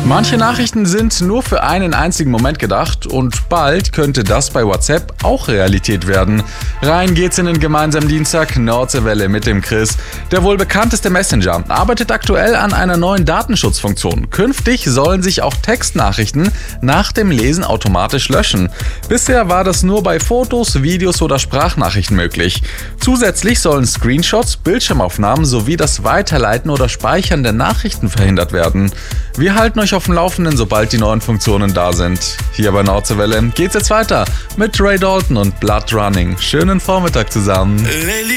Manche Nachrichten sind nur für einen einzigen Moment gedacht und bald könnte das bei WhatsApp auch Realität werden. Rein geht's in den gemeinsamen Dienstag Nordsche Welle mit dem Chris. Der wohl bekannteste Messenger arbeitet aktuell an einer neuen Datenschutzfunktion. Künftig sollen sich auch Textnachrichten nach dem Lesen automatisch löschen. Bisher war das nur bei Fotos, Videos oder Sprachnachrichten möglich. Zusätzlich sollen Screenshots, Bildschirmaufnahmen sowie das Weiterleiten oder Speichern der Nachrichten verhindert werden. Wir halten euch auf dem Laufenden, sobald die neuen Funktionen da sind. Hier bei Nordsche Welle geht's jetzt weiter mit Ray Dalton und Blood Running. Schönen Vormittag zusammen.